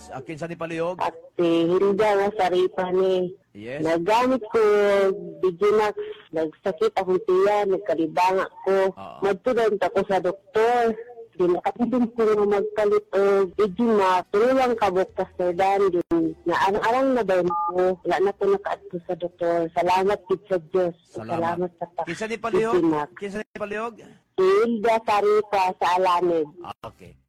Kinsa ni palihog? At si Hilda nga saripa ni. Yes. Nagamit ko Digimax, nagsakit akong tiyan, nagkalibanga ko. Magtulad ako sa doktor. Dinakatidin ko nga magpalit o Digimax. Turulang kabok pastordan din. Na arang-arang na daw ko. Wala na ko nakaadto sa doktor. Salamat kid sa Diyos. Salamat sa Kinsa ni palihog? Digimax. Kinsa ni palihog? Hilda saripa sa Alamid. Okay.